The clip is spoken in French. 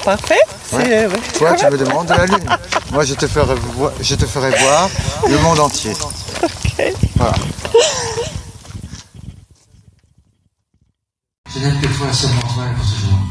parfait. Ouais. Toi, tu me demandes de la Lune. Moi, je te ferai voir le monde entier. Ok. Voilà. Je n'aime que toi seulement toi pour ce jour.